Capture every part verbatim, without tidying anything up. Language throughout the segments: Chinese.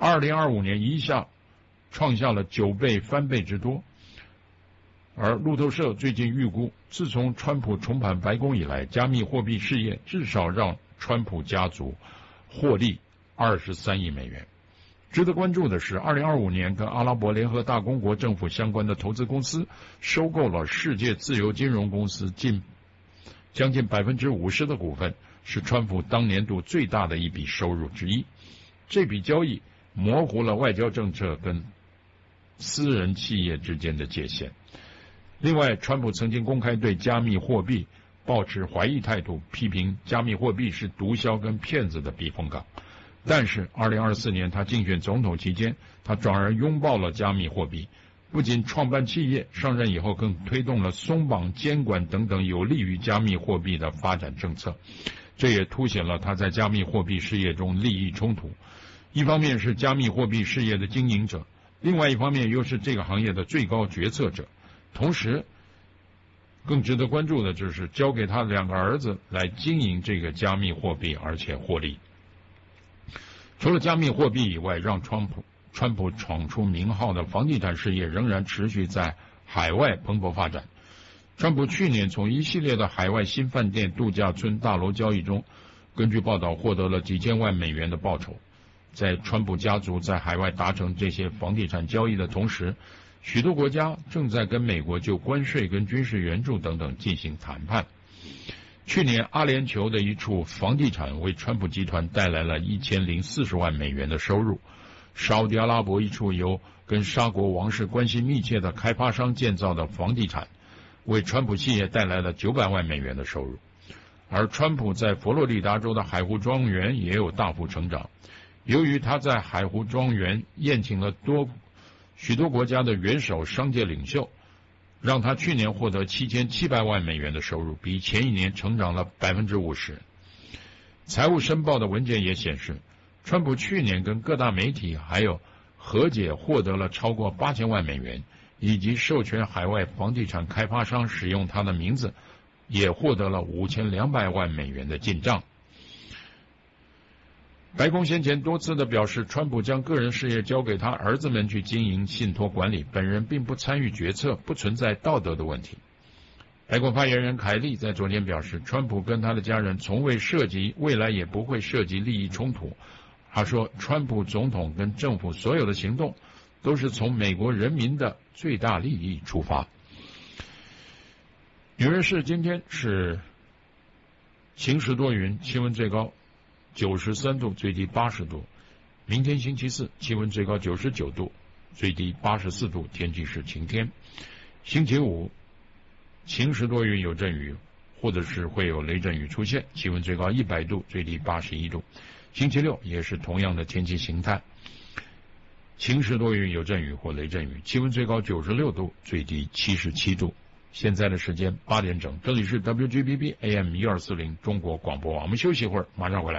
二零二五年一下创下了九倍翻倍之多。而路透社最近预估，自从川普重返白宫以来，加密货币事业至少让川普家族获利二十三亿美元。值得关注的是，二零二五年跟阿拉伯联合大公国政府相关的投资公司收购了世界自由金融公司近将近百分之五十的股份，是川普当年度最大的一笔收入之一。这笔交易模糊了外交政策跟私人企业之间的界限。另外，川普曾经公开对加密货币抱持怀疑态度，批评加密货币是毒枭跟骗子的避风港。但是二零二四年他竞选总统期间，他转而拥抱了加密货币，不仅创办企业，上任以后更推动了松绑监管等等有利于加密货币的发展政策。这也凸显了他在加密货币事业中利益冲突，一方面是加密货币事业的经营者，另外一方面又是这个行业的最高决策者。同时更值得关注的就是交给他两个儿子来经营这个加密货币，而且获利。除了加密货币以外，让川普川普闯出名号的房地产事业仍然持续在海外蓬勃发展。川普去年从一系列的海外新饭店、度假村大楼交易中，根据报道获得了几千万美元的报酬。在川普家族在海外达成这些房地产交易的同时，许多国家正在跟美国就关税跟军事援助等等进行谈判。去年阿联酋的一处房地产为川普集团带来了一千零四十万美元的收入。沙烏地阿拉伯一处由跟沙国王室关系密切的开发商建造的房地产为川普企业带来了九百万美元的收入。而川普在佛罗里达州的海湖庄园也有大幅成长。由于他在海湖庄园宴请了多许多国家的元首、商界领袖，让他去年获得七千七百万美元的收入，比前一年成长了百分之五十。财务申报的文件也显示，川普去年跟各大媒体还有和解获得了超过八千万美元，以及授权海外房地产开发商使用他的名字，也获得了五千两百万美元的进账。白宫先前多次的表示，川普将个人事业交给他儿子们去经营、信托管理，本人并不参与决策，不存在道德的问题。白宫发言人凯利在昨天表示，川普跟他的家人从未涉及，未来也不会涉及利益冲突。他说，川普总统跟政府所有的行动都是从美国人民的最大利益出发。纽约市今天是晴时多云，气温最高九十三度，最低八十度。明天星期四，气温最高九十九度，最低八十四度，天气是晴天。星期五，晴时多云有阵雨，或者是会有雷阵雨出现，气温最高一百度，最低八十一度。星期六也是同样的天气形态，晴时多云有阵雨或雷阵雨，气温最高九十六度，最低七十七度。现在的时间八点整，这里是 W G B B A M 一二四零中国广播网，我们休息一会儿，马上回来。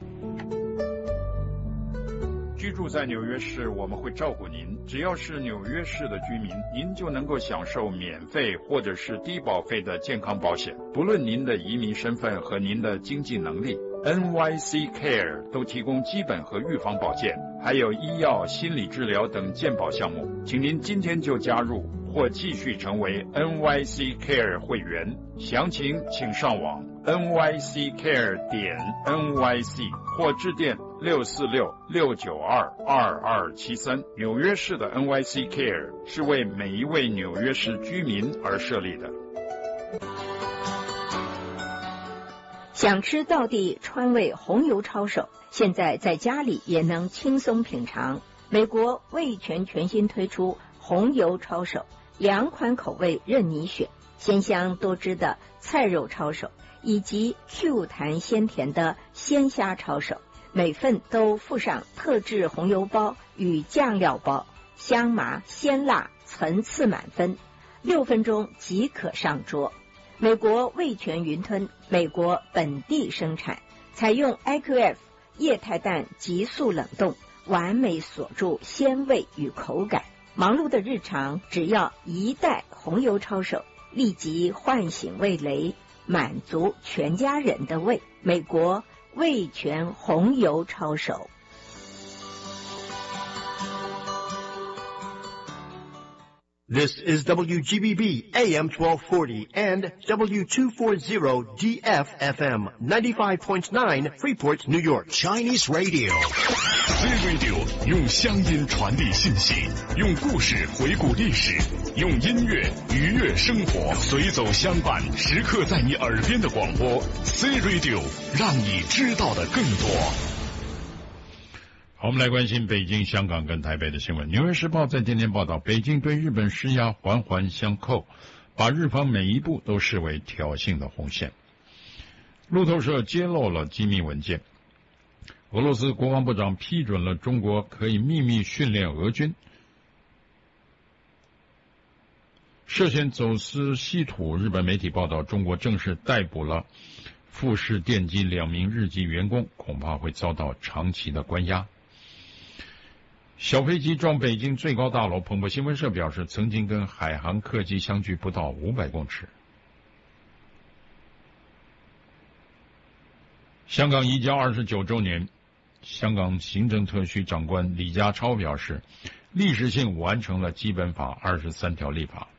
居住在纽约市，我们会照顾您。只要是纽约市的居民，您就能够享受免费或者是低保费的健康保险，不论您的移民身份和您的经济能力。N Y C Care 都提供基本和预防保健，还有医药、心理治疗等健保项目。请您今天就加入或继续成为 N Y C Care 会员，详情请上网 N Y C Care 点 N Y C 或致电六四六六九二二二七三。纽约市的 N Y C Care 是为每一位纽约市居民而设立的。 想吃道地川味红油抄手，现在在家里也能轻松品尝。美国味全全新推出红油抄手，两款口味任你选，鲜香多汁的菜肉抄手，以及 Q 弹鲜甜的鲜虾抄手，每份都附上特制红油包与酱料包，香麻鲜辣，层次满分，六分钟即可上桌。美国味全云吞，美国本地生产，采用 I Q F 液态氮急速冷冻，完美锁住鲜味与口感。忙碌的日常，只要一袋红油抄手，立即唤醒味蕾，满足全家人的胃。美国味全红油抄手。 This is W G B B A M twelve forty and W two forty D F F M ninety-five point nine Freeport, New York. Chinese Radio. C Radio 用乡音传递信息，用故事回顾历史，用音乐愉悦生活，随走相伴，时刻在你耳边的广播。C Radio 让你知道的更多。 好，我们来关心北京、香港跟台北的新闻。纽约时报在今天报道，北京对日本施压环环相扣，把日方每一步都视为挑衅的红线。路透社揭露了机密文件，俄罗斯国防部长批准了中国可以秘密训练俄军。涉嫌走私稀土，日本媒体报道，中国正式逮捕了富士电机两名日籍员工，恐怕会遭到长期的关押。小飞机撞北京最高大楼，彭博新闻社表示，曾经跟海航客机相距不到五百公尺。香港移交二十九周年，香港行政特区长官李家超表示，历史性完成了基本法二十三条立法。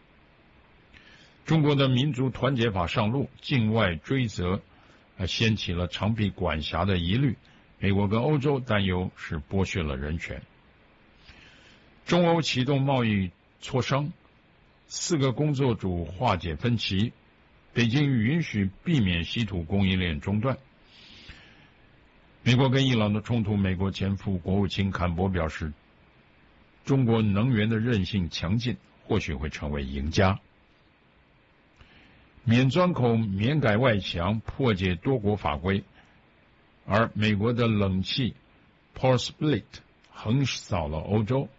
中国的民族团结法上路，境外追责掀起了长臂管辖的疑虑。美国跟欧洲担忧是剥削了人权。中欧启动贸易磋商，四个工作组化解分歧。北京允许避免稀土供应链中断。美国跟伊朗的冲突，美国前副国务卿坎伯表示，中国能源的韧性强劲，或许会成为赢家。免钻孔、免改外墙，破解多国法规。而美国的冷气 Power Split 横扫了欧洲。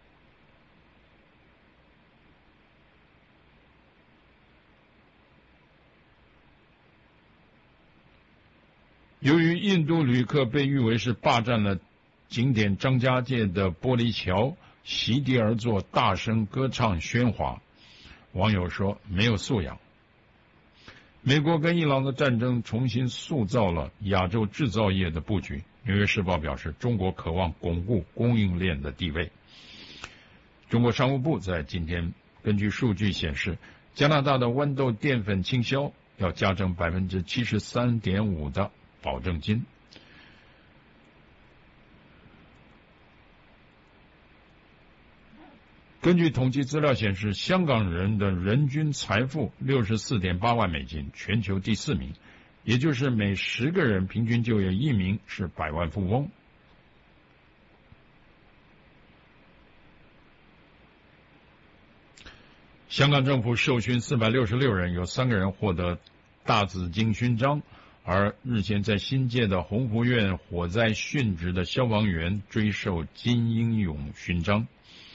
由于印度旅客被誉为是霸占了景点张家界的玻璃桥，席地而坐，大声歌唱喧哗，网友说没有素养。美国跟伊朗的战争重新塑造了亚洲制造业的布局。纽约时报表示，中国渴望巩固供应链的地位。中国商务部在今天根据数据显示，加拿大的豌豆淀粉倾销要加征百分之七十三点五的保证金。根据统计资料显示，香港人的人均财富 六十四点八万美金，全球第四名，也就是每十个人平均就有一名是百万富翁。香港政府授勋四百六十六人，有三个人获得大紫荆勋章，而日前在新界的鸿福苑火灾殉职的消防员追授金英勇勋章。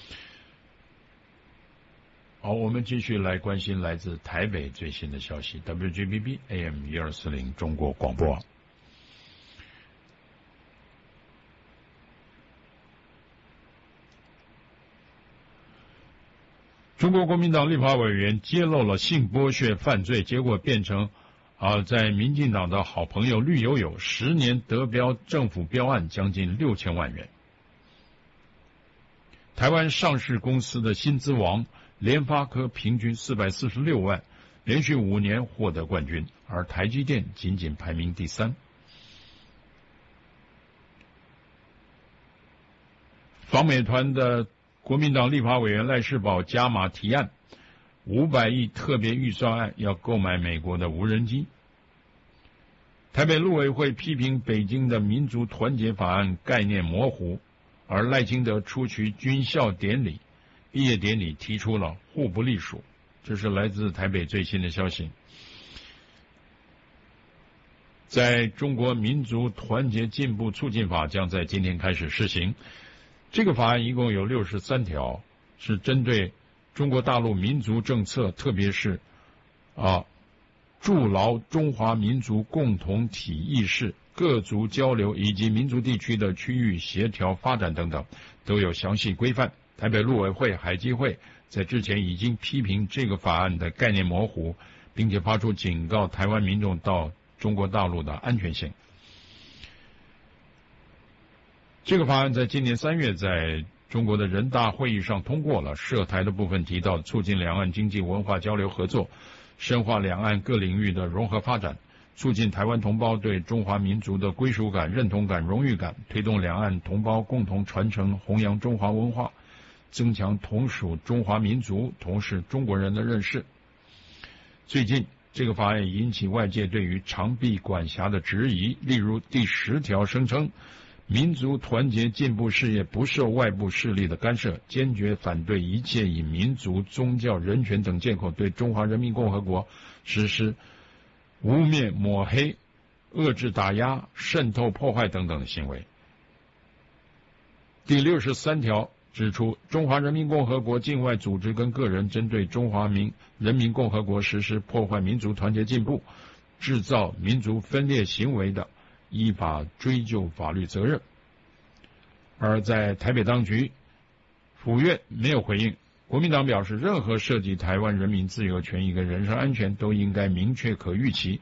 好，我们继续来关心来自台北最新的消息。W G B B A M 一二四零中国广播。中国国民党立法委员揭露了性剥削犯罪，结果变成啊，在民进党的好朋友绿油油十年得标政府标案将近六千万元。台湾上市公司的薪资王联发科平均四百四十六万，连续五年获得冠军，而台积电仅仅排名第三。访美团的国民党立法委员赖士葆加码提案，五百亿特别预算案要购买美国的无人机。台北陆委会批评北京的民族团结法案概念模糊，而赖清德出席军校典礼毕业典礼提出了互不隶属。这是来自台北最新的消息。在中国民族团结进步促进法将在今天开始施行。这个法案一共有六十三条，是针对中国大陆民族政策，特别是啊筑牢中华民族共同体意识、各族交流以及民族地区的区域协调发展等等，都有详细规范。台北陆委会、海基会在之前已经批评这个法案的概念模糊，并且发出警告台湾民众到中国大陆的安全性。这个法案在今年三月在中国的人大会议上通过了涉台的部分，提到促进两岸经济文化交流合作，深化两岸各领域的融合发展，促进台湾同胞对中华民族的归属感、认同感、荣誉感，推动两岸同胞共同传承、弘扬中华文化，增强同属中华民族、同是中国人的认识。最近这个法案引起外界对于长臂管辖的质疑，例如第十条声称，民族团结进步事业不受外部势力的干涉，坚决反对一切以民族、宗教、人权等借口对中华人民共和国实施污蔑、抹黑、遏制、打压、渗透、破坏等等的行为。第六十三条指出，中华人民共和国境外组织跟个人针对中华民人民共和国实施破坏民族团结进步、制造民族分裂行为的，依法追究法律责任。而在台北当局，府院没有回应。国民党表示，任何涉及台湾人民自由权益跟人身安全都应该明确可预期。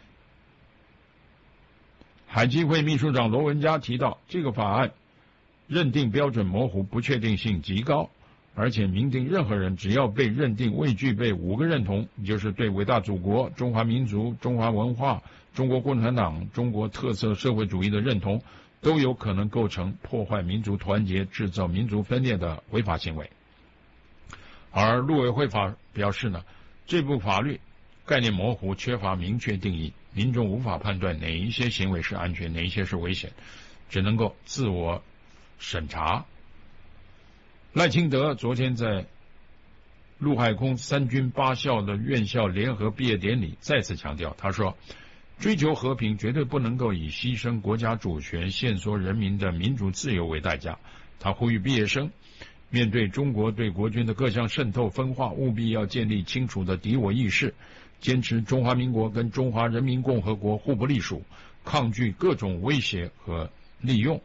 海基会秘书长罗文嘉提到，这个法案认定标准模糊，不确定性极高，而且明定任何人只要被认定未具备五个认同，就是对伟大祖国、中华民族、中华文化、中国共产党、中国特色社会主义的认同，都有可能构成破坏民族团结、制造民族分裂的违法行为。而陆委会法表示呢，这部法律概念模糊，缺乏明确定义，民众无法判断哪一些行为是安全，哪一些是危险，只能够自我审查。赖清德昨天在陆海空三军八校的院校联合毕业典礼再次强调，他说，追求和平绝对不能够以牺牲国家主权、限缩人民的民主自由为代价。他呼吁毕业生面对中国对国军的各项渗透分化，务必要建立清楚的敌我意识，坚持中华民国跟中华人民共和国互不隶属，抗拒各种威胁和利用。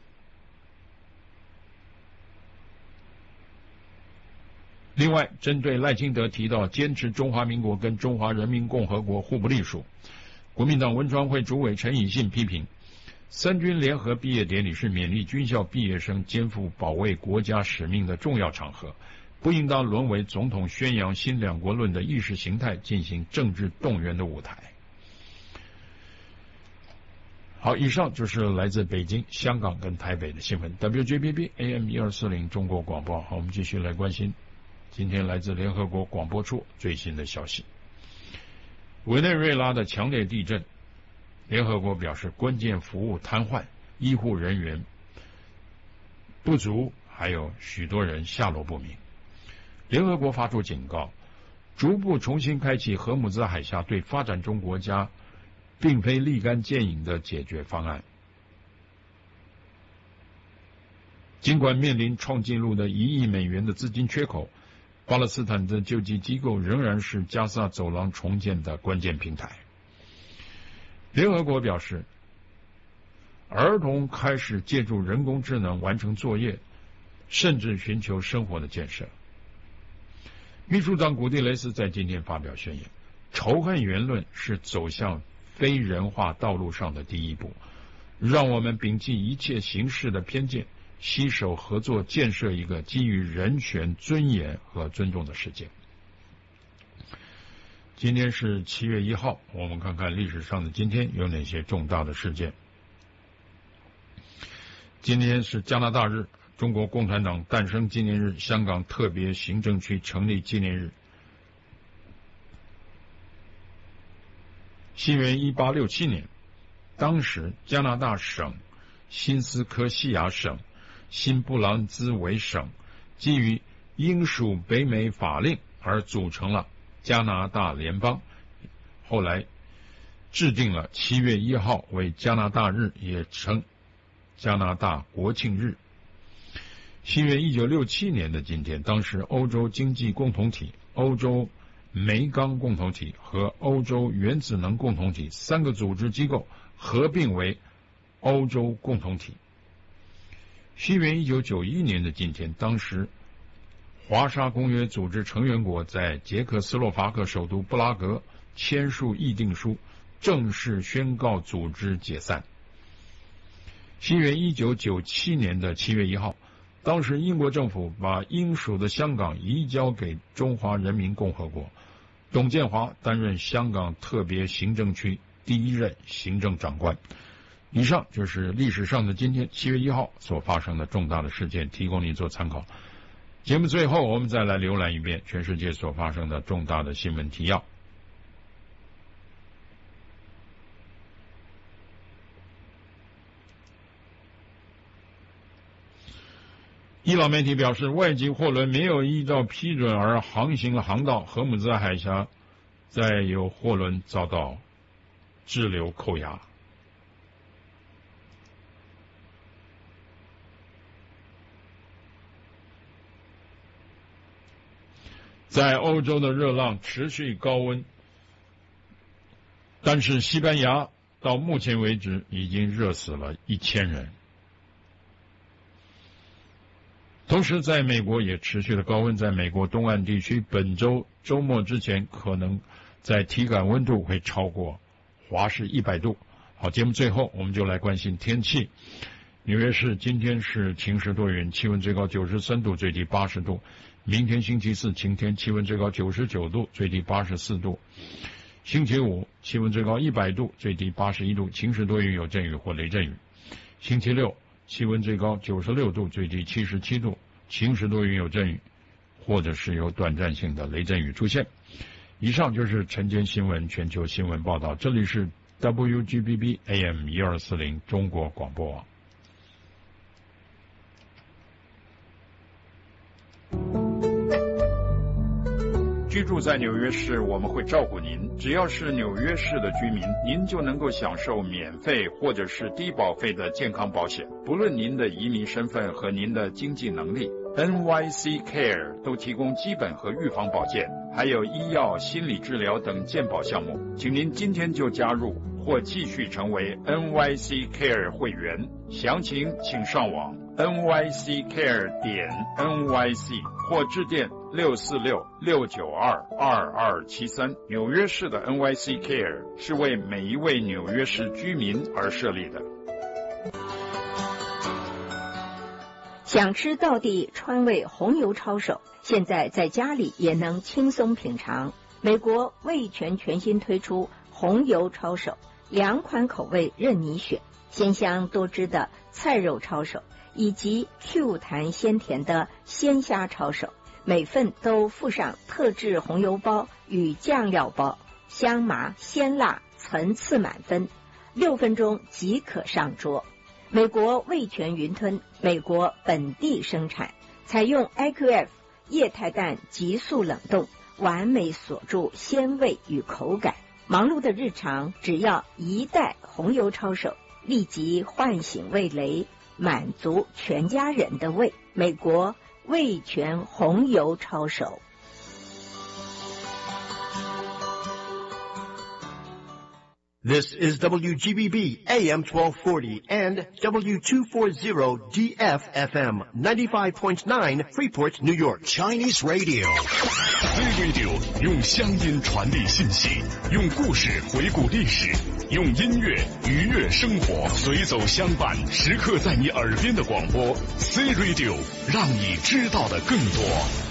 另外，针对赖清德提到坚持中华民国跟中华人民共和国互不隶属，国民党文传会主委陈以信批评，三军联合毕业典礼是勉励军校毕业生肩负保卫国家使命的重要场合，不应当沦为总统宣扬新两国论的意识形态进行政治动员的舞台。好，以上就是来自北京、香港跟台北的新闻。W J B B A M 一二四零中国广播。好，我们继续来关心今天来自联合国广播处最新的消息。委内瑞拉的强烈地震，联合国表示关键服务瘫痪，医护人员不足，还有许多人下落不明。联合国发出警告，逐步重新开启荷姆兹海峡对发展中国家并非立竿见影的解决方案。尽管面临创纪录的一亿美元的资金缺口，巴勒斯坦的救济机构仍然是加萨走廊重建的关键平台。联合国表示，儿童开始借助人工智能完成作业，甚至寻求生活的建设。秘书长古蒂雷斯在今天发表宣言，仇恨言论是走向非人化道路上的第一步，让我们摒弃一切形式的偏见，携手合作建设一个基于人权、尊严和尊重的世界。今天是七月一号，我们看看历史上的今天有哪些重大的事件。今天是加拿大日，中国共产党诞生纪念日，香港特别行政区成立纪念日。西元一八六七年，当时加拿大省新斯科西亚省新布兰兹维省基于英属北美法令而组成了加拿大联邦，后来制定了七月一号为加拿大日，也称加拿大国庆日。西元一九六七年的今天，当时欧洲经济共同体、欧洲煤钢共同体和欧洲原子能共同体三个组织机构合并为欧洲共同体。西元一九九一年的今天，当时华沙公约组织成员国在捷克斯洛伐克首都布拉格签署议定书，正式宣告组织解散。西元一九九七年的七月一号， 当时英国政府把英属的香港移交给中华人民共和国，董建华担任香港特别行政区第一任行政长官。以上就是历史上的今天七月一号所发生的重大的事件，提供您做参考。节目最后我们再来浏览一遍全世界所发生的重大的新闻提要。伊朗媒体表示，外籍货轮没有依照批准而航行的航道荷姆兹海峡，再有货轮遭到滞留扣押。在欧洲的热浪持续高温，但是西班牙到目前为止已经热死了一千人。同时在美国也持续的高温，在美国东岸地区本周周末之前可能在体感温度会超过华氏一百度。好，节目最后我们就来关心天气。纽约市今天是晴时多云，气温最高九十三度，最低八十度。明天星期四晴天，气温最高九十九度，最低八十四度。星期五气温最高一百度，最低八十一度，晴时多云，有阵雨或雷阵雨。星期六气温最高九十六度，最低七十七度，晴时多云有阵雨，或者是有短暂性的雷阵雨出现。以上就是晨间新闻全球新闻报道，这里是 W G B B A M 一二四零中国广播网。居住在纽约市，我们会照顾您。只要是纽约市的居民，您就能够享受免费或者是低保费的健康保险，不论您的移民身份和您的经济能力。N Y C Care 都提供基本和预防保健，还有医药、心理治疗等健保项目。请您今天就加入或继续成为 N Y C Care 会员。详情请上网 N Y C Care 点 N Y C 或致电六四六六九二二二七三。纽约市的 N Y C Care 是为每一位纽约市居民而设立的。 想吃道地川味红油抄手，现在在家里也能轻松品尝。美国味全全新推出红油抄手，两款口味任你选，鲜香多汁的菜肉抄手，以及 Q 弹鲜甜的鲜虾抄手，每份都附上特制红油包与酱料包，香麻鲜辣层次满分，六分钟即可上桌。美国味全云吞，美国本地生产，采用 I Q F 液态氮急速冷冻，完美锁住鲜味与口感。忙碌的日常，只要一袋红油抄手，立即唤醒味蕾，满足全家人的胃。美国味全红油抄手。 This is W G B B A M twelve forty and W two forty D F F M ninety-five point nine Freeport, New York. Chinese Radio. C Radio 用乡音传递信息，用故事回顾历史，用音乐愉悦生活，随走相伴，时刻在你耳边的广播。C Radio 让你知道的更多。